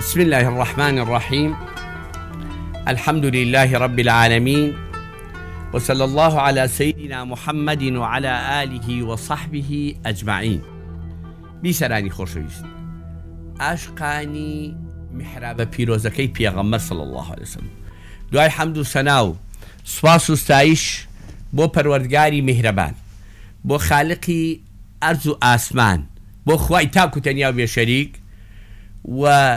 بسم الله الرحمن الرحيم. الحمد لله رب العالمين، وصلى الله على سيدنا محمد وعلى آله وصحبه أجمعين. بيسراني خوشويست عاشقاني محراب پیرۆزەکەی پێغەمبەر صلى الله عليه وسلم، دوای حەمد و سەنا و سوپاس و ستایش بۆ پەروەردگاری میهرەبان، بۆ خالقی ئەرز و ئاسمان، بۆ خوای تاک و تەنیا و بێشەریک، و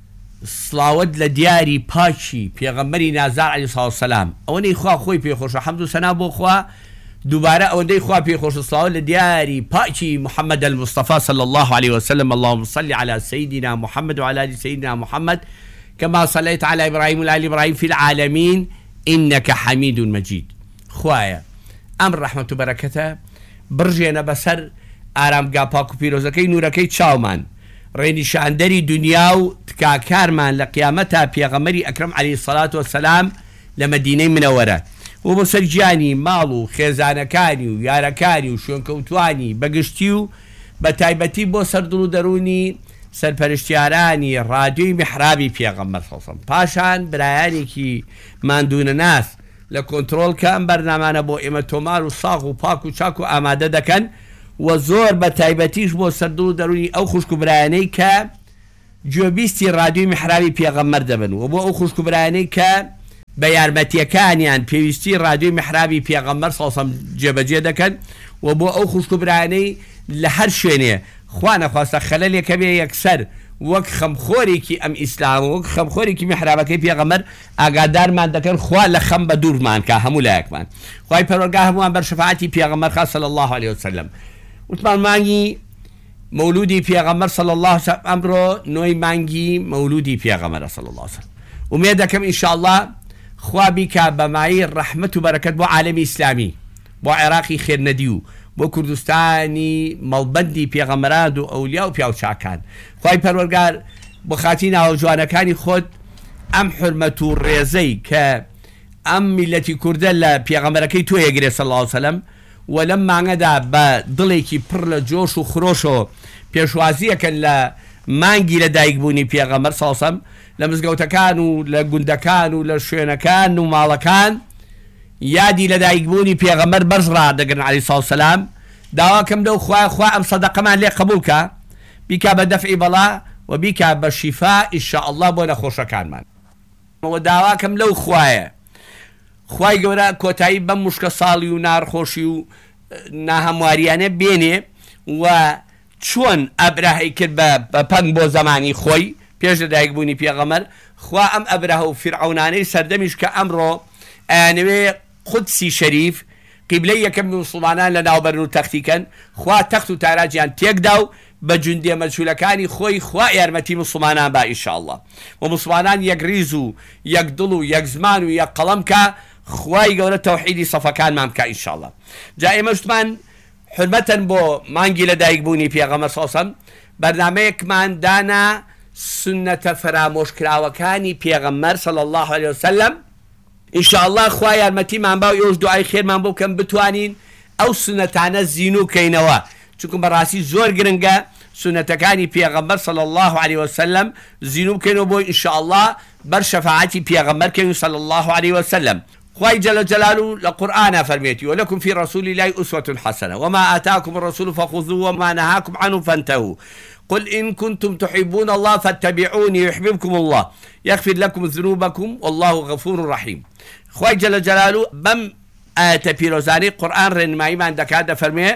سڵاوەت لە دیاری پاکی پێغەمبەری نازار عەلەیهی سڵاوە وسەلام، ئەوەندەی خوا خۆی پێخۆشە، حەمد و سەنا بۆ خوا، دووبارە ئەوەندەی خوا پێخۆشە سڵاوەت لە دیاری پاکی محەممەد المصطفى صلى الله عليه وسلم. اللهم صل على سيدنا محمد وعلى آل سيدنا محمد كما صليت على إبراهيم وعلى آل إبراهيم في العالمين إنك حميد مجيد. خوايا ئەم ڕەحمەت و بەرەکەتە بڕژێنە بەسەر ئارامگا پاک و پیرۆزەکەی نورەکەی چاومان، ڕێنیشاندەری دنیا و تکاکارمان لە قیامەتا پێغەمبەری ئەکرەم عەلەیهی سەڵات وەسەلام لە مەدینەی منەوەرە، و بۆ سەر گیانی ماڵ و خێزانەکانی و یارەکانی و شوێنکەوتوانی بەگشتی و بە تایبەتی بۆ سەر دڵ و دەرونی سەرپەرشتیارانی ڕادیۆی میحرابی پێغەمبەر صلی الله علیه و سەلەم. پاشان برایانێکی ماندوونە ناس لە کۆنتڕۆڵ کە ئەم بەرنامانە بۆ ئێمە تۆمار و ساغ و پاک و چاک و ئامادە دەکەن، و زۆر بە تایبەتیش بۆ سەر دڵ و دەرونی ئەو خوشک و برایانەی کە گوێبیستی ڕادیۆی میحرابی پێغەمبەر دەبن، و بۆ ئەو خوشک و برایانەی کە بە یارمەتیەکانیان پێویستی ڕادیۆی میحرابی پێغەمبەر صلی الله علیه و سەلەم جێبەجێ دەکەن، و بۆ ئەو خوشک و برایانەی لە هەر شوێنێ خوا نەخواستە خەلەلێکە بێ یەکسەر وەک خەمخۆرێکی ئەم ئیسلام و وەک خەمخۆرێکی میحرابەکەی پێغەمبەر ئاگادارمان دەکەن خوا لە خەم بە دوورمان کە هەموو لایەکمان، خوای پەروەردگار هەمووان بەر شەفاعەتی پێغەمبەر خوا صلی الله عليه وسلم. وتمان مانگی مولودی پێغەمبەر صلی الله عليه وسلم ئەمڕۆ نۆی مانگی مولودی پێغەمبەر صلی الله عليه وسلم. ومێ دەکەم ئینشاءالله خوا بیکا بەمایی ڕەحمەت و بەرەکەت بۆ عالەمی ئیسلامی، بۆ عێراقی خێرنەدی و بۆ کوردستانی مەڵبەندی پێغەمبەران و ئەولیا و پیاو چاکان. خوای پەروەردگار بۆ خاتی ناو جوانەکانی خۆت ئەم حورمەت و ڕێزەی کە ئەم میلەتی کوردە لە پێغەمبەرەکەی تۆ یەگرێ صلی الله عليه وسلم، و لەم مانگەدا بە دڵێکی پڕ لە جۆش و خرۆش و پێشوازیەکەن لە مانگی لە دایکبوونی پێغەمبەر صلی الله عليه وسلم، لە مزگەوتەکان و لە گوندەکان و لە شوێنەکان و ماڵەکان یادی لە دایکبوونی پێغەمبەر بەرزڕا دەگرن عەلەیهی سڵاوە وسەلام. داواکەم لەو خوا ئەم سەدەقەمان لێ قبوڵ کە بیکا بە دەفعی بەڵا و بیکا بە شیفا ئینشاءالله بۆ نەخۆشەکانمان. و داواکەم لەو خوای گەورە کۆتایی بەم موشکە ساڵی و ناڕخۆشی و ناهەمواریانە بێنێ، و چۆن ئەبراهەی کرد بە پەنگ بۆ زەمانی خۆی پێش لە دایکبوونی پێغەمبەر، خوا ئەم ئەبراهە و فرعەونانەی سەردەمیش کە ئەمڕۆ ئەیانەوێ قودسی شەریف قیبلەی یەکەم موسڵمانان لە ناوبەرن و تەختیکەن، خوا تەخت و تاراجیان تێکدا و بە جوندێ مەجهولەکانی خۆی خوا یارمەتی موسڵمانان با ئینشاءالله، و موسڵمانان یەک ریز و یەک دڵ و یەک زمان و یەک قەڵەم کە خوای گەورە تەوحیدی سەفەکانمان بکە ئینشاءالله. جا ئێمە شتمان حورمەتەن بۆ مانگی لە دایکبوونی پێغەمبەر صلی الله علیه وسلم بەرنامەیەکمان دانا سنەتە فرامۆشکراوەکانی پێغەمبەر صلی الله عليه وسلم. ئینشاءالله خوا یارمەتیمان با و ئێوەش دوعای خێرمان بۆ بکەن بتوانین ئەو سنەتانە زیینوو بکەینەوە، چونکە بەڕاستی زۆر گرنگە سنەتەکانی پێغەمبەر صلی الله عليه وسلم زیینوو بکەینەوە بۆ ئینشاءالله بەر شەفاعەتی پێغەمبەر کەین صلی الله عليه وسلم. خوای جل جلاله لقرآن فرميتي ولكم في رسول الله أسوة حسنة وما آتاكم الرسول فخذوه وما نهاكم عنه فانتهوا قل إن كنتم تحبون الله فاتبعوني يحببكم الله يغفر لكم ذنوبكم والله غفور رحيم. خوای جل جلاله بم آية پیرۆزانی قرآن ڕێنماییمان دەکات دەفەرمێ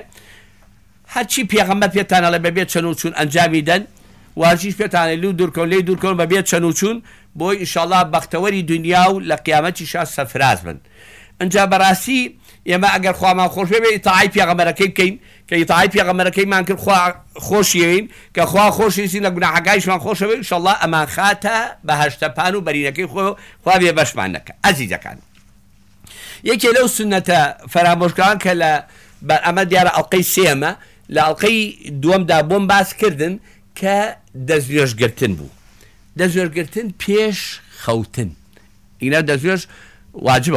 هەرچی پێغەمبەر پێتانە لە بەبێت چەند و چون ئەنجامی دەن، و هەرچیش پێتانە لێ دوورکەون لێ دوورکەون بەبێت چەند و چون بۆی ئینشاءالله بەختەوەری دنیا و لە قیامەتیشا سەفراز بن. ئەنجا بەڕاستی ئێمە ئەگەر خوامان خۆش بێ ئیتاعای پێغەمبەرەکەی بکەین کە ئیتاعای پێغەمبەرەکەیمان کرد خوا خۆشیەوین کە خوا خۆشیسین لە گوناحەکانیشمان خۆشەوێ ئینشاءالله ئەمان خاتە بەهەشتە پان و بەرینەکەی خوا بێ بەشمان نەکە. ئەزیزەکان، یەکێ لەو سنەتە فرامۆشکراوان کە لە ئەمە دیارە ئەڵقەی سێمە، لە ئەڵقەی دووەمدا بۆم باس کردن کە دەستێژگرتن بوو. دەستێژگرتن پێش خەوتن، ئینە دەستێژ واجبە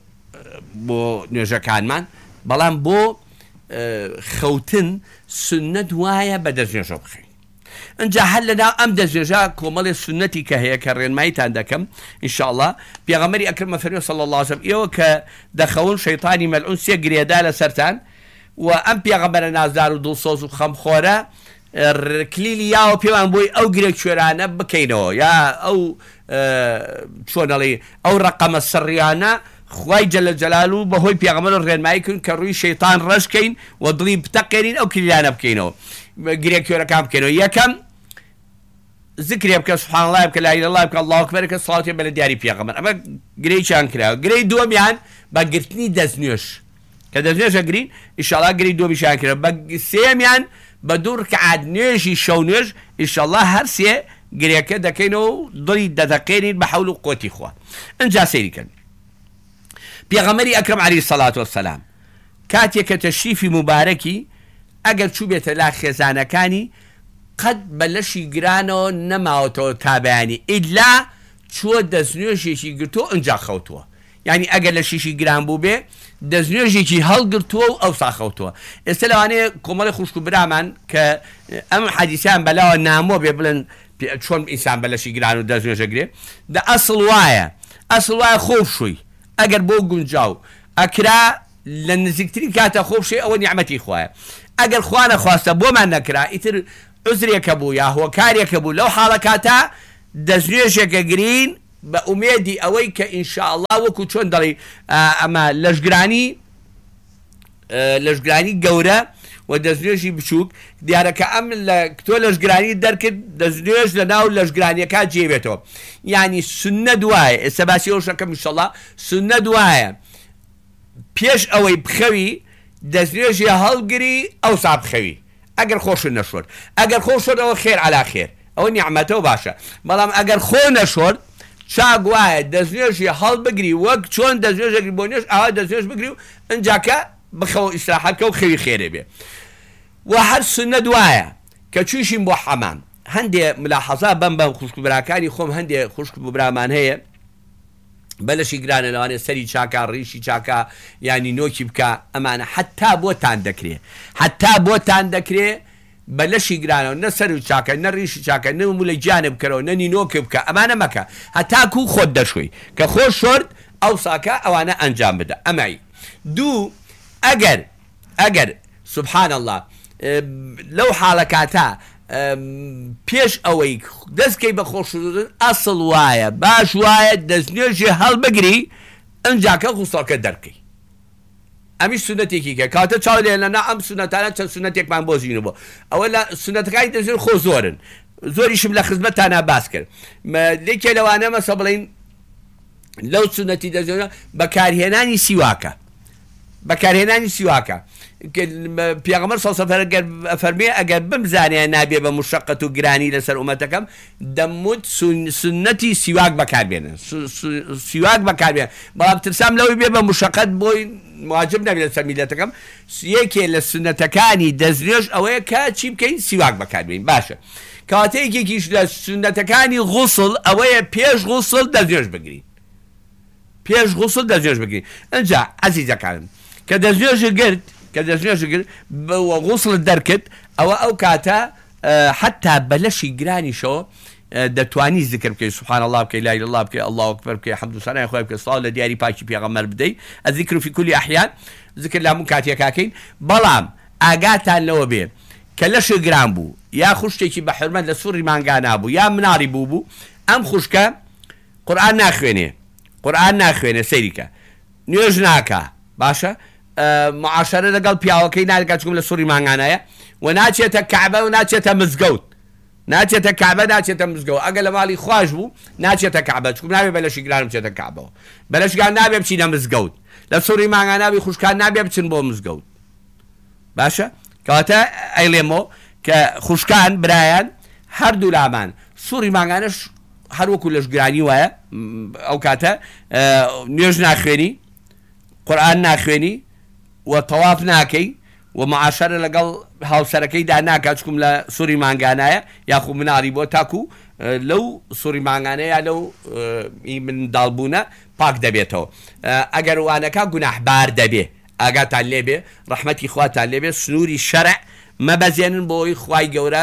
بۆ نوێژەکانمان، بەڵام بۆ خەوتن سنەت وایە بە دەستێژە بخەین. ئەجا هەر لەناو ئەم دەستێژە کۆمەڵی سنەتی کە هەیە کە ڕێنماییتان دەکەم ئینشاءڵڵا پێغەمبەری ئەکرمە فەرمی صلی الله علیه وسلم ئێوە کە دەخەون شەیطانی مەلعون سێ گرێدا لە سەرتان و ئەم پێغەمبەرە نازدار و دڵسۆز و خەمخۆرە کلیلی یاوە پێوان بۆی ئەو گرێک کوێرانە بکەینەوە یا ئەو چۆنەڵێ ئەو ڕقەمە سڕیانە خوای جەلە جەلالو بەهۆی پێغەمبەر ڕێنمایی کردن کە ڕووی شەیطان ڕەشکەین و دڵی بتەقێنین ئەو کلیلانە بکەینەوە گرێک کوێرەکان بکەینەوە یەکەم ذکرێ بکە سبحان الله بکە لا اله الا الله بکە الله اکبر کە سڵاتی بە لە دیاری پێغەمبەر ئەمە گرەییان کراوە گرەی دووەمیان بە گرتنی دەستنوێش کە دەستنوێژە گرین ئینشاءڵڵا گرەی دووەمیشیان کراوە بە سێمیان بە دوو ڕکعات نوێژی شەو نوێژ ئینشاءڵڵا هەر سێ گرێکە دەکەینەوە دڵی دەدەقێنین بە حەول و قوتی خوا ئەنجا سەیریکەن پێغەمبەری ئەکرەم عەلەیهی سەڵات وەسەلام کاتێک کە تەشریفی مبارەکی ئەگەر چوو بێتە لا خێزانەکانی قەت بە لەشی گرانەوە نەماوەتەوە تا بەیانی ئیلا چووە دەستنوێژێکی گرتووە ئەنجا خەوتووە یعنی ئەگەر لە شیشی گران بوو بێ دەستنوێژێکی هەڵگرتووە و ئەوسا خەوتووە ئێستا لەوانەیە کۆمەڵی خوشک و برامان کە ئەم حەدیسیان بەلاوە نامۆ بێ بڵێن چۆن ئینسان بە لەشی گران و دەستنوێژە گرێ دە ئەسڵ وایە خۆشووی ئەگەر بۆ گونجاو ئەکرا لە نزیکترین کاتە خۆشی ئەوە نیعمەتی خوایە ئەگەر خوا نەخواستە بۆمان نەکرا ئیتر عذرێکە بوو یا هۆکارێکە بوو لەو حاڵە کاتە دەستنوێژێکە گرین بە ئومێدی ئەوەی کە ئینشاءڵڵا وەکو چۆن دەڵی ئەمە لەشگرانی گەورە و دەستنوێژی بچووک دیارەکە ئەم تۆ لەشگرانی دەرکرد دەستنوێژ لە ناو لەشگرانیەکە جێبێتەوە یعنی سنە دوایە ئێستا باسی ئەو شەکەم ئینشاءڵڵا سنە دوایە پێش ئەوەی بخەوی دەستنوێژی هەڵگری ئەوسا بخەوی ئەگەر خۆشت نەشۆر ئەگەر خۆشت ئەوە خێر عەلا خێر ئەوە نیعمەتەوە باشە بەڵام ئەگەر خۆ نەشۆر چاک وایە دەستنوێژی هەڵ بگری وەک چۆن دەستنوێژەگری بۆ نوێژ ئاوا دەستنوێژ بگری و ئەنجاکە بخەوە ئیستراحەتکە و خەوی خێرێ بێ و هەر سنە دوایە کە چووشین بۆ حەمام هەندێ ملاحەزا بەم خوشک و براکانی خۆم هەندێ خوشک و برامان هەیە بەلەشی گرانە لەوانێ سەری چاکە ڕیشی چاکە ینی نۆکی بکە ئەمانە حتا بۆتان دەکرێ بەلەشی گرانەوە نە سەر و چاکە نە ڕیشی چاکە نە مولەی جانە بکەرەوە نە نینۆکە بکە ئەمانە مەکە هەتاکو خۆت دەشوی کە خۆش شۆرد ئەو ساکە ئەوانە ئەنجام بدە ئەمای دوو ئەگەر سبحان الله لەو حاڵەکاتە پێش ئەوەی دەستکەی بە خۆشدن ئەسڵ وایە باش وایە دەستنوێژی هەڵبگری ئەنجاکە غوسڵکە دەرکەی ئەمی سنەتێکی کە کاتە چاو لێ لەنا ئەم سنەتانە چەند سنەتێکمان بۆ زیینەوە ئەوە لە سنەتەکانی دەزێن خۆ زۆرن زۆریشم لە خزمەتتانە باس کرد لێکێ لەوانە مەسە بڵین لەو سنەتی دەزێنە بەکارهێنانی سیواکە پێغەمبەر فەرمێ ئەگەر بمزانێ نابێ بە مشەقەت و گرانی لەسەر ئومەتەکەم دەموت سنەتی سیواک بەکاربێنن بەڵام ترسام لەوەی بێ بە مشەقەت بۆی مواجب نەبێت لەسەر میلەتەکەم یەکێ لە سنەتەکانی دەستنوێژ ئەوەیە کە چی بکەین سیواک بەکاربێنین باشە کاتێکێکیش لە سنەتەکانی غوسڵ ئەوەیە پێش غوسڵ دەستنوێژ بگرین ئەنجا عەزیزەکانم کە دەستنوێژ گرت بە غوسڵت دەرکرد ئەو کاتە حتا بەلەشی گرانیشەوە دەتوانی ذکر بکەی سبحان الله بکەی لا اله الا الله بکەی الله اکبر بکەی حەمد و سەنای خۆی بکەی سڵاو لە دیاری پاکی پێغەمبەر بدەی الذکر فی کل احیان ذکر لە هەموو کاتێکاکەین بەڵام ئاگاتان لەوە بێ کە لەشی گران بوو یا خوشتێکی بە حرمەت لە سوڕی مانگا نابوو یا مناری بوو ئەم خوشکە قورئان ناخوێنێ سەیریکە نوێژ ناکە باشە معاشرە لەگەڵ پیاوەکەی ناکات چکم لە سوڕی مانگانایە و ناچێتە کەعبە و ناچێتە مزگەوت ناچێتە مزگەوت ئەگە لە ماڵی خوش بوو ناچێتە کەعبە چکم نابێ بەلەشی گران بچێتە کەعبەوە بەلەشگان نابێ بچینە مزگەوت لە سوڕی مانگاناوی خوشکان نابێ بچن بۆ مزگەوت باشە کەواتە ئەیڵێمەوە کە خوشکان برایان هەردوو لامان سوڕی مانگانەش هەروەکو لەشگرانی وایە ئەو کاتە نوێژ ناخوێنی قورئان ناخوێنی و تەواف ناکەی و معاشرە لەگەڵ هاوسەرەکەیدا ناکات چکم لە سوڕی مانگانایە یاخو مناری بۆ تاکو لەو سوڕی مانگانەیە لەو منداڵبوونە پاک دەبێتەوە ئەگەر وانەکە گوناحبار دەبێ ئاگاتان لێبێ ڕەحمەتی خواتان لێبێ سنووری شەرع مەبەزێنن بۆی خوای گەورە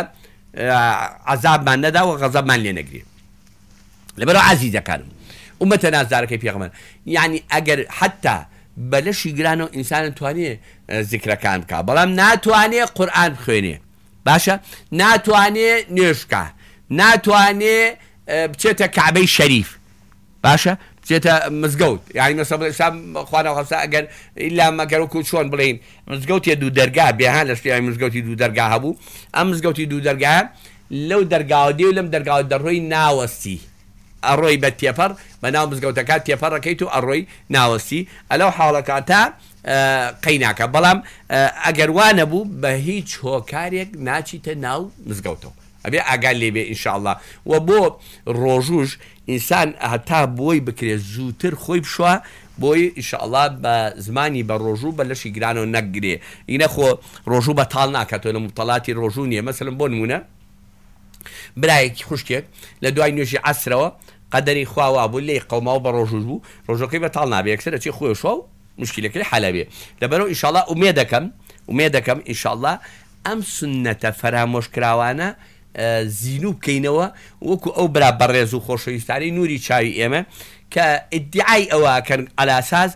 عەزابمان نەدا و غەزەبمان لێ نەگرێ. لەبەرەوە عەزیزەکانم ئومەتە نازدارەکەی پێغەمبەر یعنی ئەگەر حتا بەلەشی گرانەوە ئینسانە توانێ زیکرەکان بکە بەڵام ناتوانێ قورئان بخوێنێ باشە ناتوانێ نوێژکە ناتوانێ بچێتە کەعبەی شەریف باشە بچێتە مزگەوت یعنی مەسەڵەن خوانەوە خەسا ئەگەر ئیلا مەگەرەوەکو چۆن بڵێن مزگەوتی دوو دەرگا بێهان لە شتیانی مزگەوتی دوو دەرگا هەبوو ئەم مزگەوتی دوو دەرگا لەو دەرگاوە دێ و لەم دەرگاوە دەڕۆی ناوەستی ئەڕۆی بە تێپەڕ بە ناو مزگەوتەکە تێپەڕەکەیت و ئەڕۆی ناوەستی ئەلەو حاڵەکاتە قەیناکە بەڵام ئەگەر وانە بوو بە هیچ هۆکارێک ناچیتە ناو مزگەوتەوە ئەبێ ئاگال لێبێ ئینشاءالله و بۆ ڕۆژوش ئینسان هەتا بۆی بکرێت زووتر خۆی بشوە بۆی ئینشاءالله بە زمانی بە ڕۆژوو بە لەشی گرانەوە نەگرێ ئینە خۆ ڕۆژوو بەتاڵ ناکاتەوە لە مبتەڵاتی ڕۆژوو نییە مەسەڵەن بۆ نمونە برایەکی خوشکێک لە دوای نوێژی عەسرەوە قەدەری خواوا بوو لێی قەوماوە بە ڕۆژوو بوو ڕۆژەکەی بەتاڵ نابێ یەکسەرە چی خۆی شۆ و مشکلەکەی حەلە بێ لەبەرەوە ئینشاءالله ئومێ دەکەم ئینشاءالله ئەم سنەتە فەرامۆشکراوانە زینوو بکەینەوە وەکو ئەو برا بەڕێز و خۆشەویستانی نوری چاوی ئێمە کە ئیدعای ئەوەکەن ئەلاساس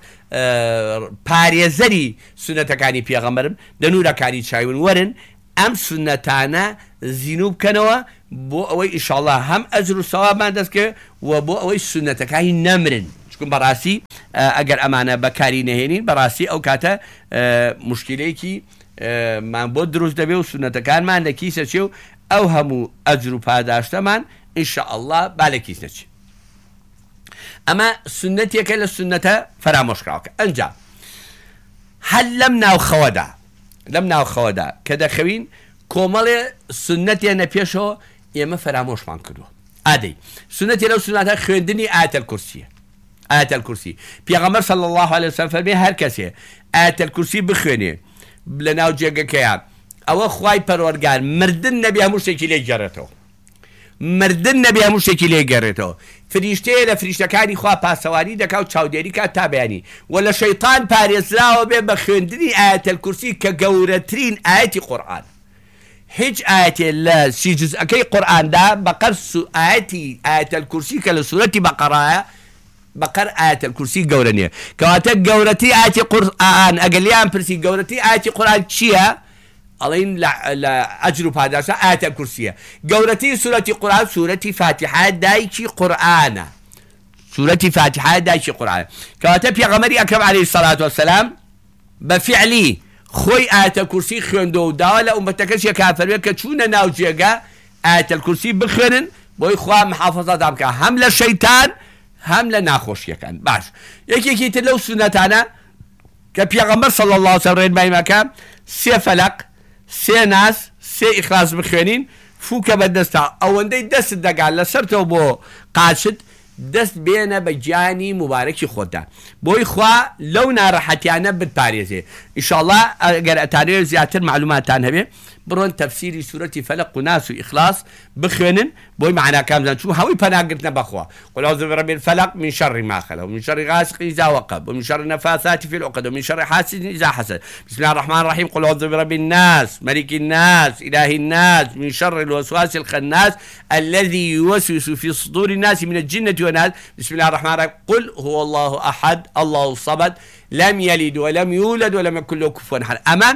پارێزەری سنەتەکانی پێغەمبەرن دەنوورەکانی چاوین وەرن ئەم سنەتانە زینوو بکەنەوە بۆ ئەوەی ئینشاءالله هەم ئەجر و سەوابمان دەستکە و بۆ ئەوەی سنەتەکانی نەمرن چکن بەڕاستی ئەگەر ئەمانە بەکاری نەهێنین بەڕاستی ئەو کاتە مشکلەیەکی مان بۆ دروست دەبێ و سنەتەکانمان لە کیسە چێ و ئەو هەموو ئەجر و پاداشتەمان ئینشاءالله با لە کیس نەچێ ئەمە سنەتێکە لە سنەتە فەرامۆشکراوەکە ئەنجا هەر لەم ناوخەوەدا کە دەخەوین کۆمەڵێ سنەتێنە پێشەوە ئێمە فەرامۆشمان کردووە ئادەی سنەتی لەو سنەتە خوێندنی ئایەتەل کورسیە ئایەتەل کورسی پێغەمبەر صلی الله علیه وسلم فەرمێ هەر کەسێ ئایەتەل کورسی بخوێنێ لە ناو جێگەکەیە ئەوە خوای پەروەردگار مردن نەبێ هەموو شتێکی لێ گەڕێتەوە مردن نەبێ هەموو شتێکی لێ گەڕێتەوە فریشتەیە لە فریشتەکانی خوا پاسەوانی دەکا و چاودێری کات تا بەیانی و لە شەیطان پارێزراوە بێ بە خوێندنی ئایەتەل کورسی کە گەورەترین ئایەتی قورئان هیچ ئایەتێ لە سی جزئەکەی قورئاندا بەقەر ئایەتەل کورسی کە لە سوورەتی بەقەرایە بەقەر ئایەتەل کورسی گەورە نییە کەواتە گەورەتی ئایەتی قورئان ئەگەر لیان پرسی گەورەتی ئایەتی قورئان چییە ئەڵێن لە ئەجر و پاداشە ئایەتەل کورسیە گەورەتی سوورەتی قورئان سوورەتی فاتحە دایکی قورئانە سوورەتی فاتحە دایکی قورئانە کەواتە پێغەمبەری ئەکرەم عەلەیهی سەڵات وەسەلام بەفیعلی خۆی ئایەتەل کورسی خوێندەوە و داوا لە ئومەتەکەشیە کافەرمێ کە چوونە ناو جێگە ئایەتەل کورسی بخوێنن بۆی خوا محافەزەتان بکە هەم لە شەیتان هەم لە ناخۆشیەکان باش یەکێکی تر لەو سنەتانە کە پێغەمبەر صلی الله علیه وسلم ڕێنماییمەکە سێ فەلەق سێ ناس سێ ئیخلاس بخوێنین فوکە بەدەستا ئەوەندەی دەست دەگات لەسەرتەوە بۆ قاچت دەست بێنە بە گیانی مبارەکی خۆتدا بۆی خوا لەو ناڕەحەتیانە بتپارێزێ ئینشاءالله ئەگەر ئەتانەوێت زیاتر معلوماتان هەبێ بڕۆن تەفسیری سوورەتی فەلەق و ناس و ئیخلاس بخوێنن بۆی معناکان بزانن چوو هەووی پەناگرتنە بەخوا قل أعوذ برب الفلق من شر ما خلق ومن شر غاسق إذا وقب ومن شر النفاثات في العقد ومن شر حاسد إذا حسد بسم الله الرحمن الرحيم قل أعوذ برب الناس ملك الناس إله الناس من شر الوسواس الخناس الذي يوسوس في صدور الناس من الجنة والناس بسم الله الرحمن الرحيم قل هو الله أحد الله الصمد لم يلد ولم يولد ولم يكن له كفوا أحد أما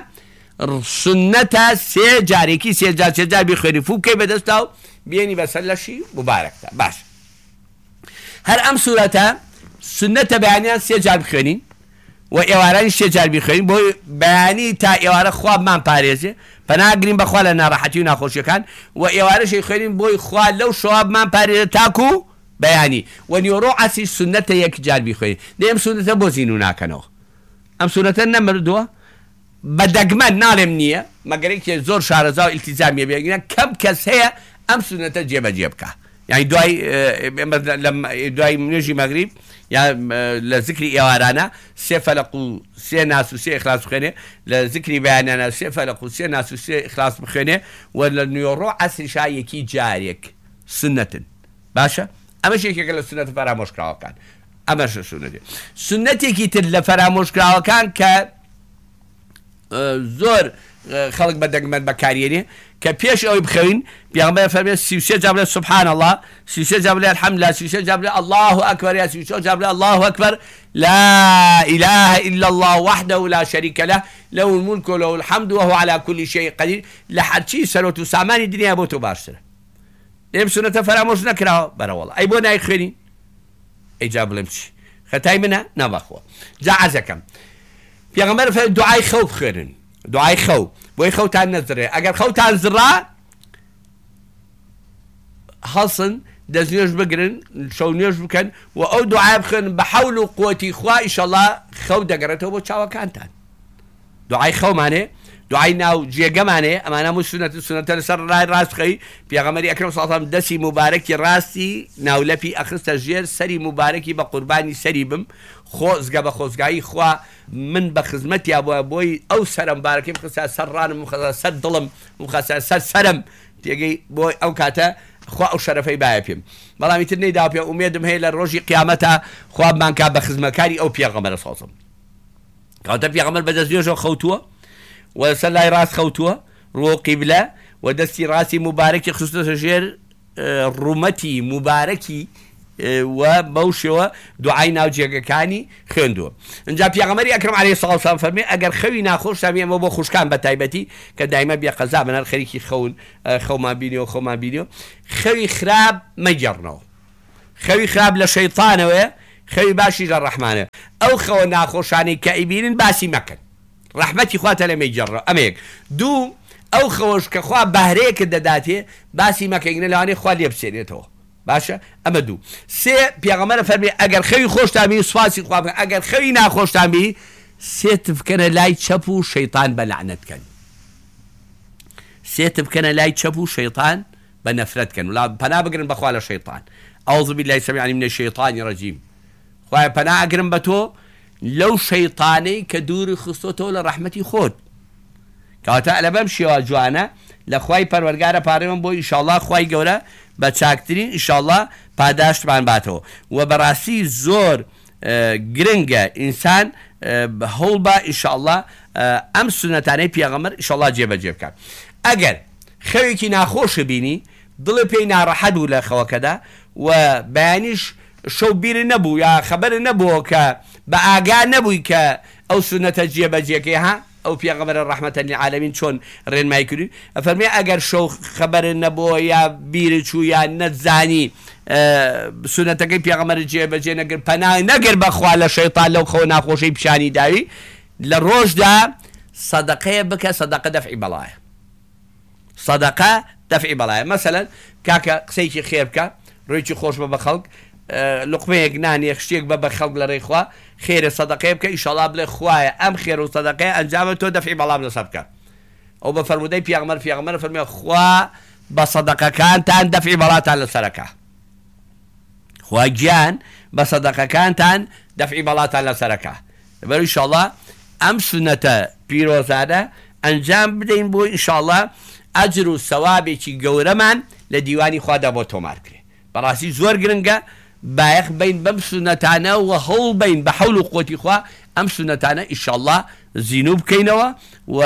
سنەتە سێ جارێکی سێجار بخوێنی فوکەی بەدەستا و بێنی بەسەر لەشی مبارەکدا باش هەر ئەم سوورەتە سنەتە بەیانیان سێ جار بخوێنین و ئێوارانی سێ جار بخوێنین بۆی بەیانی تا ئێوارە خوابمان پارێزێ پەناگرین بەخوا لە ناڕەحەتی و ناخۆشیەکان و ئێوارەشی خوێنین بۆی خوا لەو شەوابمان پارێزێ تاکو بەیانی و نیۆڕۆ عەسی سنەتە یەک جار بخوێنین دەیەم سنەتە بۆ زینوو ناکەنەوە ئەم سنەتە نەمردووە بەدەگمەن ناڵێم نییە مەگەرێکی زۆر شارەزا و ئیلتیزامیە بێگرن کەم کەس هەیە ئەم سنەتە جێبەجێ بکە یعنی دوای نوێژی مەغریب یا لە ذکری ئێوارانە سێ فەلەق و سێ ناس و سێ ئیخلاس بخوێنێ لە ذکری بەیانانە سێ فەلەق و سێ ناس و سێ ئیخلاس بخوێنێ و لە نیۆڕۆ عەسریشا یەکی جارێک سنەتن باشە ئەمەش یەکێکە لە سنەتە فەرامۆشکراوەکان ئەمەش سنەتێکی تر لە فەرامۆشکراوەکان کە زۆر خەڵک بەدەگمەن بەکارێنێ کە پێش ئەوەی بخەوین پێغەمبەر فەرمێ 33 جار بڵێ سبحان الله 33 جار بڵێ الحەمد لله 33 جار بڵێ الله ئەکبەر یا 34 جار بڵێ الله ئەکبەر لا إله إلا الله وحده لا شريك له له الملك وله الحمد وهو على كل شيء قدير لحرچی سەرۆت و سامانی دنیا بۆ تۆ باشترە لێم سونەتە فەرامۆش نەکراوە بەرەوەڵە ئەی بۆ نایخوێنی ئەیجا بڵێم چی خەتای منە نەبەخۆ جا عەزەکەم پێغەمبەر فەرمێ دوعای خەو بخوێنن دوعای خەو بۆی خەوتان نەزڕێ ئەگەر خەوتان زڕا هەڵسن دەستنوێژ بگرن شەو نوێژ بکەن و ئەو دوعای بخوێنن بە حەول و قووەتی خوا ئیشەڵڵا خەو دەگەڕێتەوە بۆ چاوەکانتان دوعای خەومانێ دوعای ناو جێگەمانێ ئەمانە هەموو سونەتە لەسەر ڕای ڕاست بخەی پێغەمبەری ئەکرەم صلی الله علیه و سلم دەستی مبارەکی ڕاستی ناولەپی ئەخستە ژێر سەری مبارەکی بە قوربانی سەری بم خۆزگە بە خۆزگایی خوا من بە خزمەتیا بووە بۆی ئەو سەرە مبارەکەی بخستە سەر ڕانم بخستە سەر دڵم بخستە سەر سەرم تێگەی بۆی ئەو کاتە خوا ئەو شەرەفەی باە پێم بەڵامی تر نەیدا پێ ئومێدم هەیە لە ڕۆژی قیامەتە خوا بمانکا بە خزمەکاری ئەو پێغەمبەرە سەڵسەڵ کاتە پێغەمبەر بەدەست نوێژەوە خەوتووە وەسەر لای ڕاست خەوتووە ڕۆ قیبلە و دەستی ڕاستی مبارەکی خستۆتە ژێر ڕوومەتی مبارەکی و بەو شێوە دوعای ناوجێگەکانی خوێندووە اینجا پێغەمبەری ئەکرەم عەلەیهی سەڵاتو وەسەلام فەرمێ ئەگەر خەوی ناخۆشتان ئەمە بۆ خوشکان بە تایبەتی کە دایمە بێقەزا بنەر خەریکی خەومان بینیەوە خەوی خراپ مەگەڕنەوە خەوی خراپ لە شەیطانەوەیە خەوی باشی لە ڕەحمانە ئەو خەوە ناخۆشانەی کە ئیبینن باسی مەکەن ڕەحمەتی خواتە لە مەیگەڕنەوە ئەمەیەک دوو ئەو خەوەش کە خوا بەهرەیەکت دەداتێ باسی مەکەینە لەوانەیە خوا لێ بسێنێتەوە باشە ئەمە دوو سێ پێغەمبەر فەرمێ ئەگەر خەوی خۆشتان بی سوپاسی خوا بکەن ئەگەر خەوی ناخۆشتان بی سێت بکەنە لای چەپ و شەیطان بە لەعنەتکەن سێت بکەنە لای چەپ و شەیطان بە نەفرەتکەن وڵا پەنا بگرن بەخوا لە شەیطان ئەعوذ بالله السميع العليم من الشيطان الرجيم خوایە پەنا ئەگرم بە تۆ لەو شەیطانەی کە دووری خستۆتەوە لە ڕەحمەتی خۆت کەواتە لە بەم شێوە جوانە لە خوای پەروەردگارە پارەوەم بۆ ئینشاءڵڵا خوای گەورە بە چاکترین ئینشاءڵڵا پاداشتمان باتەوە و بەڕاستی زۆر گرنگە ئینسان هەوڵ بە ئینشاءڵڵا ئەم سونەتانەی پێغەمبەر ئینشاءڵڵا جێبەجێ بکات ئەگەر خەوێکی ناخۆش بینی دڵی پێی ناڕەحەت بوو لە خەوەکەدا و بەیانیش شەو بیر نەبوو یا خەبەر نەبووە کە بە ئاگا نەبووی کە ئەو سونەتە جێبەجێکەی ها ئەو پێغەمبەرە ڕەحمەتەن للعالەمین چۆن ڕێنمایی کردی ئەفەرمێ ئەگەر شەو خەبەر نەبووە یا بیرت چوو یا نەتزانی سونەتەکەی پێغەمبەر جێبەجێ نەگر پەنا نەگر بەخوا لە شەیطان لەو خەوە ناخۆشەی پیشانی داوی لە ڕۆژدا سەدەقەیە بکە سەدەقە دەفعی بەڵایە سەدەقە دەفعی بەڵایە مەسەلەن کاکە قسەیەکی خێر بکە ڕێکی خۆش بە خەڵک لقمەیەک نانێک شتێک بە خەڵک لە ڕێی خوا خێرە سەدەقەیە بکە ئیشەڵڵا بڵێ خوایە ئەم خێر و سەدەقەیە ئەنجامە تۆ دەفعی بەڵام لەسەر بکە ئەو بە فەرمودەی پێغەمبەر فەرمێ خوا بە سەدەقەکانتان دەفعی بەڵاتان لەسەرەکە خوا گیان بە سەدەقەکانتان دەفعی بەڵاتان لەسەرەکە لەبەر ئیشەڵڵا ئەم سونەتە پیرۆزانە ئەنجام بدەین بۆ ئیشەڵڵا ئەجر و سەوابێکی گەورەمان لە دیوانی خوادا بۆ تۆمار کرێ بەڕاستی زۆر گرنگە بایەخ بین بەم سونەتانە و هەوڵ بین بە حەول و قووەتی خوا ئەم سونەتانە ئیشەڵڵا زینوو بکەینەوە و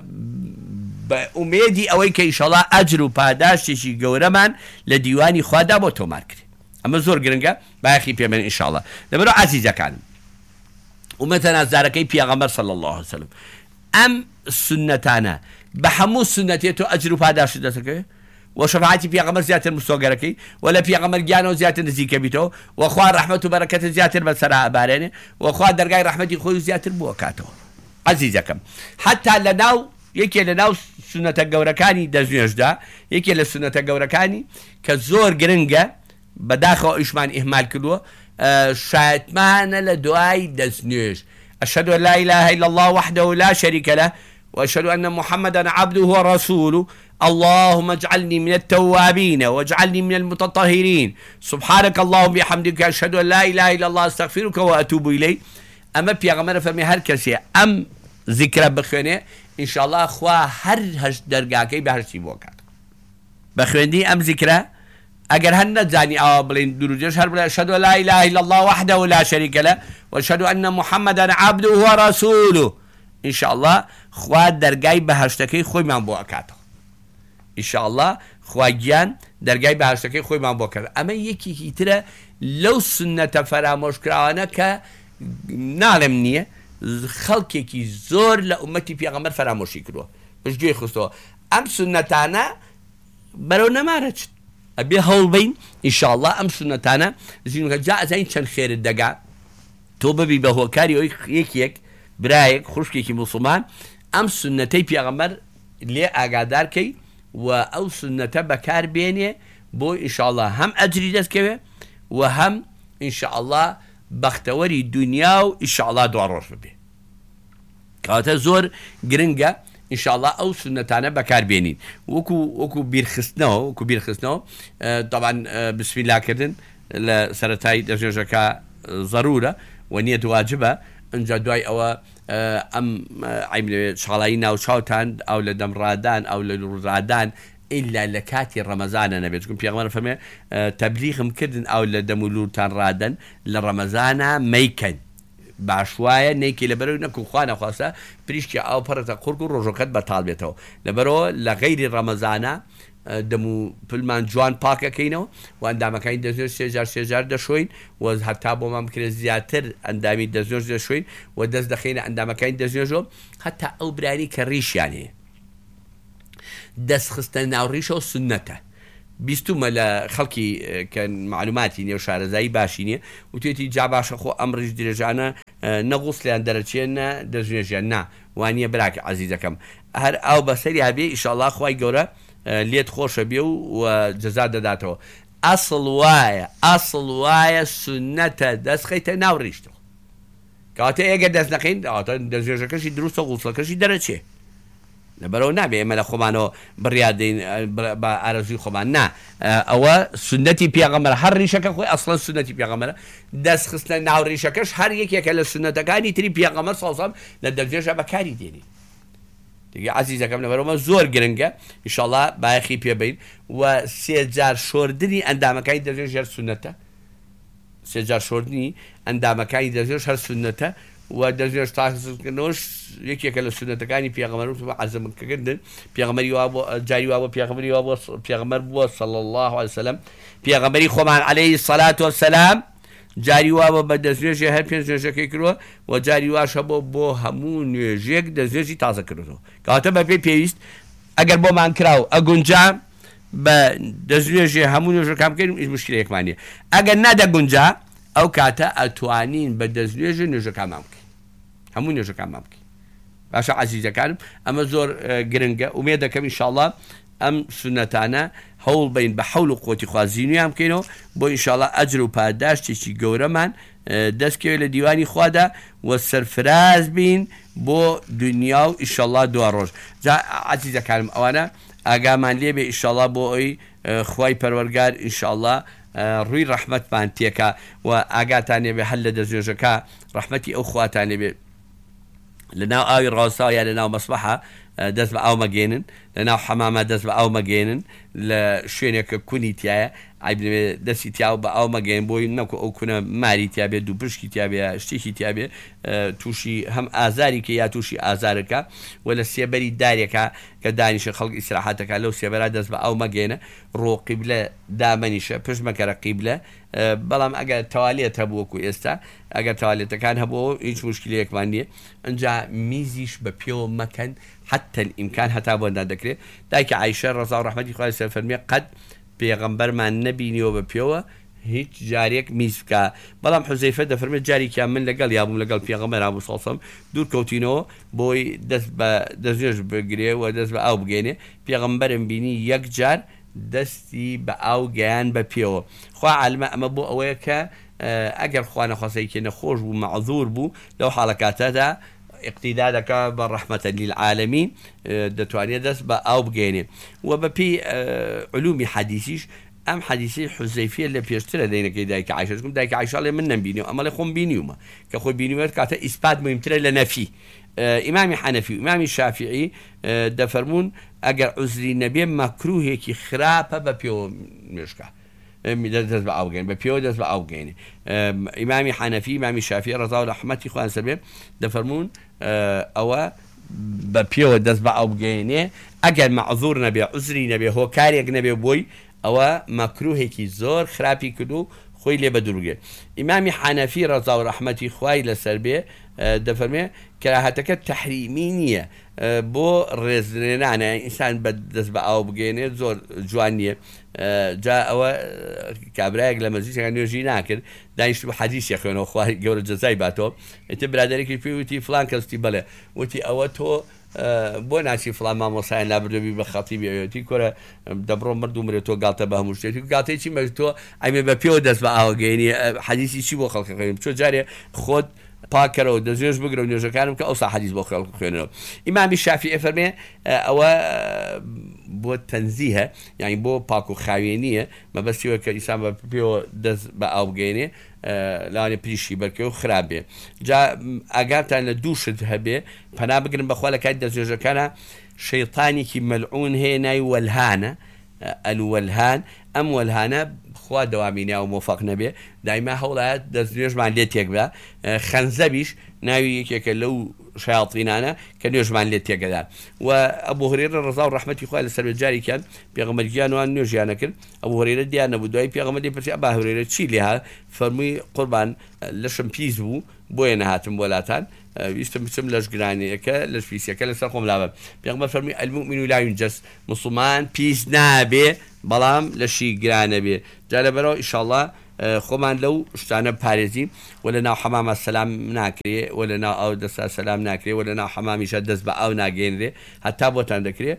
بە ئومێدی ئەوەی کە ئیشەڵڵا ئەجر و پاداشتێکی گەورەمان لە دیوانی خوادا بۆ تۆمار کرێ ئەمە زۆر گرنگە بایەخی پێمەن ئیشەڵڵا لەبەرەوە عەزیزەکانم ئومەتە نازدارەکەی پێغەمبەر صلی الله علیه وسلم ئەم سونەتانە بە هەموو سونەتێ تۆ ئەجر و پاداشت دەسەکەی وشفاعتي بيغمر زياتر مستوغركي ولا بيغمر جانو زياتر نزيك بيتو واخوان رحمته وبركته زياتر بسرعه بارين واخوان درجاي رحمتي خوي زياتر بوكاتو عزيزكم حتى لناو يكي لناو سنة الجوركاني دزنيجدا يكي لسنة الجوركاني كزور جرنجا بداخل إيشمان إهمال كلوه شاتمان لدعاء دزنيج أشهد أن لا إله إلا الله وحده لا شريك له وأشهد أن محمدا عبده ورسوله اللهم اجعلني من التوابين واجعلني من المتطهرين سبحانك اللهم بحمدك أشهد أن لا إله إلا الله استغفرك وأتوب إليه أما بيغمر فمي هر كسي أم ذكر بخوانه إن شاء الله أخوة هر هش درقاكي بهر شي بوكات بخواني أم ذكره أجر هن زاني أبلين دروجش هر بلا أشهد أن لا إله إلا الله وحده لا شريك له وأشهد أن محمدا عبده ورسوله إن شاء الله خوات درقاي بهشتكي خوي من بوكاته ئینشاءڵڵا خوا گیان دەرگای باشەکەی خۆیمان بۆ کرد ئەمە یەکێکی ترە لەو سنەتە فەرامۆشکراوانە کە ناڵێم نییە خەڵکێکی زۆر لە ئومەتی پێغەمبەر فەرامۆشی کردووە پشتگوێی خستەوە ئەم سنەتانە بەرەو نەمارەچن ئەبێ هەوڵبین ئینشاءڵڵا ئەم سنەتانە زیینکە جا ئەزین چەند خێرت دەگا تۆ ببی بە هۆکاری ئەوی یەکێک برایەک خوشکێکی موسڵمان ئەم سنەتەی پێغەمبەر لێ ئاگادارکەی و ئەو سنەتە بەکار بێنێ بۆ ئینشاءڵڵا هەم ئەجری دەستکەوێ و هەم ئینشاءڵڵا بەختەوەری دنیا و ئینشاءڵڵا دوا ڕۆژ ببێ کەواتە زۆر گرنگە ئینشاءڵڵا ئەو سنەتانە بەکار بێنین وەکو بیرخستنەوە طبعاً بسمیلاکردن لە سەرەتای دەستنوێژەکە ضرورە و نیەت واجبە ئەنجا دوای ئەوە ئەم شاڵایی ناوچاوتان ئەو لە دەمڕادان ئەو لە ڕادان ئیلا لە کاتی ڕەمەزانە نەبێت چون پێغەمبەر فەرمێ تەبلیغم کردن ئەو لە دەمولورتان ڕادن لە ڕەمەزانە مەیکەن باش وایە نەیکی لەبەرەوەی نەکو خوا نەخواستە پریشکی ئاو پەرەتە قورگ و ڕۆژەکەت بەتاڵ بێتەوە لەبەرەوە لە غەیری ڕەمەزانە دەم و پلمان جوان پاکەکەینەوە و ئەندامەکانی دەستنوێژ سێجار دەشۆین و هەتا بۆمان بکرێت زیاتر ئەندامی دەستنوێژ دەشۆین و دەست دەخینە ئەندامەکانی دەستنوێژەوە هەتا ئەو برانی کە ڕیشیان هەیە دەستخستە ناوڕیشەوە سنەتە بیستمە لە خەڵکی کە معلوماتی نیە و شارەزایی باشی نییە و توێتی جا باشە خۆ ئەم ڕیش درێژانە نەغوسلیان دەرەچێنە دەستنوێژیان نا وانە براکە عەزیزەکەم هەر ئەو بەسەری هەبێ ئینشاءڵڵا خوای گەورە لێت خۆشە بێ و جەزا دەداتەوە ئەسڵ وایە سنەتە دەستخەیتە ناو ڕیشتەوە کەواتە ئێگە دەست نەخەین دەستنوێژەکەشی دروستە غوسڵەکەشی دەرەچێ لەبەرەوە نابێ ئێمە لە خۆمانەوە بڕیادین بە ئارەزوی خۆمان نا ئەوە سنەتی پێغەمبەر هەر ڕیشەکە خۆی ئەسڵەن سنەتی پێغەمبەرە دەستخستنە ناو ڕیشەکەش هەر یەکێکە لە سنەتەکانی تری پێغەمبەر سەڵسەڵام لە دەستنوێژە بەکاری دێنی دیگە عەزیزەکەم لەبەرەوە زۆر گرنگە ئینشاءڵڵا بایەخی پێبین و سێجار شۆردنی ئەندامەکانی دەستنوێژ هەر سنەتە سێجار شۆردنی ئەندامەکانی دەستنوێژ هەر سنەتە و دەستنوێژ تاکردنەوەش یەکێکە لە سنەتەکانی پێغەمبەر عەزمکردن پێغەمبەری وا بۆ جاری وا بۆ پێغەمبەری وا بۆ پێغەمبەر بووە صلی الله علیه وسلم پێغەمبەری خۆمان عەلەیهی الصلاة والسلام جاری وا بۆ بە دەستنوێژی هەر پێنج نوێژەکەی کردووە و جاری واشە بۆ هەموو نوێژێک دەستنوێژی تازە کردەوە کەواتە بە پێی پێویست ئەگەر بۆمان کراو ئەگونجا بە دەستنوێژی هەموو نوێژەکان بکەین هیچ مشکلەیەکمان نییە ئەگەر نەدەگونجا ئەو کاتە ئەتوانین بە دەستنوێژی نوێژەکانمان بکەین هەموو نوێژەکانمان بکەین باشە عەزیزەکانم ئەمە زۆر گرنگە ومێد دەکەم ئینشاءڵڵا ئەم سنەتانە هەوڵ بین بە حەول و قوتی خوا زیینویان بکەینەوە بۆ ئینشاءڵڵا ئەجر و پاداشتێکی گەورەمان دەستکەوێت لە دیوانی خوادا و سەرفراز بین بۆ دنیا و ئینشاءڵڵا دوا ڕۆژ جا عەزیزەکانم ئەوانە ئاگامان لێبێ ئینشاءڵڵا بۆ ئەوی خوای پەروەردگار ئینشاءڵڵا ڕووی ڕەحمەتمان تێکا و ئاگاتانێ بێ هەر لە دەستنوێژەکە ڕەحمەتی ئەو خواتانێ بێ لەناو ئاوی ڕاوسا یا لەناو مەسبەحە دەست بە ئاو مەگەێنن لەناو حەمامە دەست بە ئاو مەگەێنن لە شوێنێکە کونی تایە دەستی تیا و بە ئاو مەگەێن بۆی نەکو ئەو کونە ماری تیاابێت دوو پشکی تیاابێ شتێکی تیاابێ تووشی هەم ئازاری کە یا تووشی ئازارەکە و لە سێبەری دارێکە کە دانیشە خەڵک ئیسراحەتەکە لەو سێبەرا دەست بە ئاو مەگەێنە ڕۆ قیبلە دامەنیشە پشت مەکەرە قیبلە بەڵام ئەگەر تەوالێت هەبووەکو ئێستا ئەگەر تەوالێتەکان هەبووە هیچ مشکلەیەکمان نییە ئەنجا میزیش بە پێوە مەکەن حتى الإمكان هەتا بۆندا دەکرێت دایکە عایشە ڕەزا و ڕەحمەتی خوای لەسەر فەرمێ قەت پێغەمبەرمان نەبینیەوە بە پێوە هیچ جارێک میز بکە بەڵام حوزەیفە دەفەرمێت جارێکیان من لەگەڵ یابووم لەگەڵ پێغەمبەر هەبوو سەڵسەم دوور کەوتینەوە بۆی دەست بە دەستنوێژ بگرێ و دەست بە ئاو بگەێنێ پێغەمبەرم بینی یەک جار دەستی بە ئاو گەیان بە پێوە خوا عالمە ئەمە بۆ ئەوەیە کە ئەگەر خوا نەخواسەیەکی نەخۆش بوو مەعذور بوو لەو حاڵەکاتەدا اقتدا دەکا بە ڕەحمەتەن للعالەمین دەتوانێت دەست بە ئاو بگەێنێ و بەپی علومی حەدیثیش ئەم حەدیثی حوزەیفە لە پێشترە دەینەکەی دایکە عایشەکەم دایکە عایشەڵێ من نەمبینیەوە ئەمەڵێ خۆم بینیومە کە خۆی بینیوێت کاتە ئیسپات مهمترە لە نەفی ئیمامی حەنەفی و ئیمامی شافعی دەفەرمون ئەگەر عوزری نەبێ مەکروهێکی خراپە بە پێوە نوێژکە دەست بە ئاو گەێن بە پێوە دەست بە ئاو گەێنێ ئیمامی حەنەفی ئیمامی شافعی ڕەزا و ڕەحمەتی خوان سەبێ دەفەرمون ئەوە بە پێوە دەست بە ئاو بگەێنێ ئەگەر مەعذور نەبێ عوزری نەبێ هۆکارێک نەبێ بۆی ئەوە مەکروهێکی زۆر خراپی کردو خۆی لێ بە دوورگێ. ئیمامی حەنەفی ڕەزا و ڕەحمەتی خوای لەسەر بێ دەفەرمێ کەراهەتەکە تەحریمی نییە بۆ ڕێزلێنانە ئینسان بە دەست بە ئاو بگەێنێت زۆر جوان نییە. جا ئەوە کابراایەک لە مەزیدێکە نوێژی ناکرد دانیشت بە حەدیثی خوێنەوە خوای گەورە جەزای باتەوە ئیتر برادێکی پێی وتی فلان کەستی بەڵێ وتی ئەوە تۆ بۆ ناچی فلان مامۆسایان لابردەبی بە خەڵکی بێتی کۆرە دەبڕۆ مردوو مرێت تۆ گاڵتە بە هەموو شتێتی گاتێکی مە تۆ ئەمێ بە پێوە دەست بە ئاوەگەێنی حەدیثی چی بۆ خەڵکی خوێنم چۆ جارێ خۆت پاکەرەوە دەزێش بگرە و نوێژەکانم کە ئەوسا حەدیث بۆ خەڵک خوێنەوە. ئیمامی شافعی فەرمێ ئەوە بۆ تەنزیهە یعنی بۆ پاک و خاوێنیە مەبەستیوە کە ئینسان بە پێوە دەست بە ئاو بگەێنێ لاوانێ پریشی بەرکێ و خراپ بێ. جا ئاگاتان لە دووشت هەبێ پەنا بگرن بەخوا لە کاتی دەستێژەکانە شەیطانێکی مەلعون هەیە ناوی وەلهانە ئەلوەلهان ئەم وەلهانە خوا دەوامینیا و مۆفەق نەبێ دایما هەوڵایەت دەستێژمان لێ تێک بە خەنزەبیش ناوی یەکێکە لەو شایاطینانە کە نوێژمان لێ تێگەدان. و ئەبوو هورێرە ڕەزا و ڕەحمەتی خوای لەسەر بێ جارێکیان پێغەمبەرگیانوان نوێژیانە کرد ئەبوو هورێرە دیان نەبوو دوای پێغەمبەری پرسی ئەبا هورێرە چی لێها فەرمووی قوربان لەشم پیس بوو بۆیە نەهاتم بۆلاتان ویستم بچم لەش گرانەیەکە لەش پیسەکە لەسەر خۆم لاوە. پێغەمبەر فەرمووی المؤمن لا ينجس موسڵمان پیس نابێ بەڵام لەشی گرانە بێ. جا لەبەرەوە ئینشاءڵڵا خۆمان لەو شتانە پارێزی و لە ناو حەمامە سەلام ناکرێ و لە ناو ئاو دەستا سەلام ناکرێ و لە ناو حەمامیشە دەست بە ئاو ناگەێنرێ هەتا بۆتان دەکرێ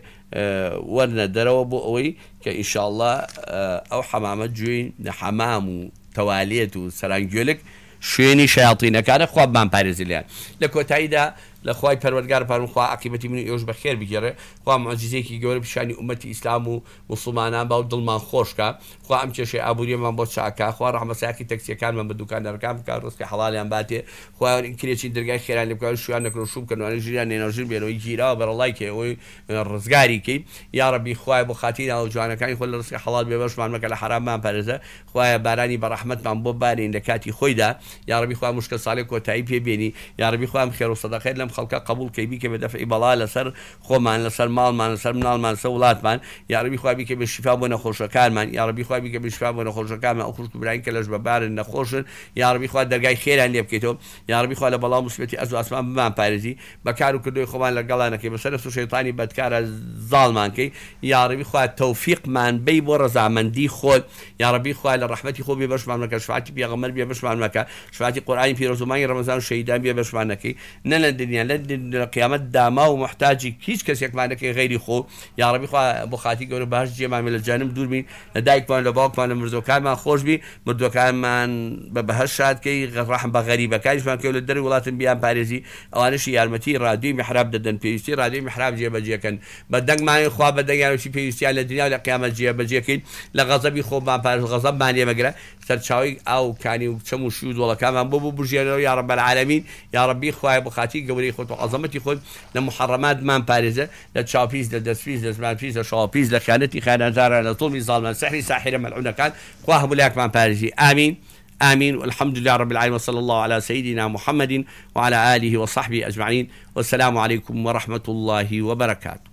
وەرنە دەرەوە بۆ ئەوەی کە ئینشاءڵڵا ئەو حەمامە گوێی حەمام و تەوالێت و سەرانگوێلک شوێنی شایاطینەکانە خوابمان پارێزی لیان. لە کۆتاییدا لە خوای پەروەردگار پەروەردگار خوا عاقبەتی من ئێوەش بەخێر بگێڕێ خوا معجزەیەکی گەورە پیشانی ئومەتی ئیسلام و موسڵمانان باو دڵمان خۆشکە خوا ئەم کێشەی ئابووریەمان بۆ چاکە خوا ڕەحمەتسایەکی تەکسیەکانمان بە دوکاندارەکان بکات ڕزقی حەڵالیان باتێ خوا کرێکی دەرگای خێران لێ بکات شویان نەکرۆ شوو بکەنەوە ژیریان نێنەژیر بێنەوەی گیراوە بەرەڵای کێ ئەوەی ڕزگاریکەی یا ڕەبی خوای بۆ خاتری ناو جوانەکانی خۆ لە ڕزقی حەڵال بێبەشمان مەکە لە حراممان پارێزە خوایە بارانی بە ڕەحمەتمان بۆ بارین لە کاتی خۆیدا یا ڕەبی خوا مشکل ساڵێک کۆتایی پێبێنی یا ڕەبی خوام خێر و سەدەقەت لەم خەڵکە قبول کەی بیکە بە دەفعی بەڵا لەسەر خۆمان لەسەر ماڵمان لەسەر مناڵمان لەسەر وڵاتمان یا ڕەبی خوا بیکە بە شیفا بۆ نەخۆشەکانمان یا ڕەبی خوا بیکە بە شیفا بۆ نەخۆشەکانمان ئەو خوشک و براین کە لەش بەبارن نەخۆشن یا ڕەبی خوا دەرگای خێران لێ بکەیتەوە یا ڕەبی خوا لە بەڵام موسیبەتی ئەرز و ئاسمان بمان پارێزی بەکار و کردوی خۆمان لەگەڵانەکەی بەسەر سو شەیطانی بەدکارە زاڵمان کەی یا ڕەبی خوا تەوفیقمان بی بۆ ڕەزامەندی خۆت یا ڕەبی خوا لە ڕەحمەتی خۆ بێ بەشمان مەکە شفاعەتی پێغەمبەر بێ بەشمان مەکە شفاعەتی قورئانی پیرۆزمانی ڕەمەزان و شەهیدان بێ بەشمان نەکەی نە لە دنیا لە قیامەت داما و محتاجی هیچ کەسێکمان نەکەی غەیری خۆ یا ڕەبی خوا بۆ خاتی گەورە باش جێمان لە جانم دوور بین لە دایکمان لە باوکمان لە مردوەکانمان خۆش بی مردوەکانمان بە بەهەشت شادکەی ڕەحم بە غەریبەکانیشمان کەوت لە دەروی وڵاتن بیان پارێزی ئەوانەشی یارمەتی ڕادیۆی میحراب دەدەن پێویستی ڕادیۆی میحراب جێبەجێکەن بە دەنگمان خوا بە دەنگیانوی پێویستیان لە دنیا و لە قیامەت جێبەجێکەین لە غەزەبی خۆمان پارێز غەزەبمان لێ مەگرە سەرچاوی ئاو کانی و چەم و شوی و دۆڵەکانمان بۆ بژێنەوە یا رب العالمین یا ربی خوای بۆ خاتی گەورەی خۆت و عەزەمەتی خۆت لە محرماتمان پارێزە لە چاوپیس لە دەستپیس لە زمانپیس لە شەواپیس لە خیانەتی خایەنەتداران لە زوڵمی زاڵمان سەحری ساحرە مەلعونەکان خوا هەموو لایەکمان پارێزی آمین آمين والحمد لله رب العالمين وصلى الله على سيدنا محمد وعلى آله وصحبه أجمعين والسلام عليكم ورحمة الله وبركاته.